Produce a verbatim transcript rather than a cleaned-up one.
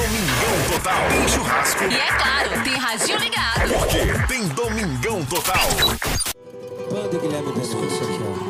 Domingão Total. Tem churrasco. E é claro, tem radinho ligado. Porque tem Domingão Total. Banda Guilherme Pescoço aqui, ó.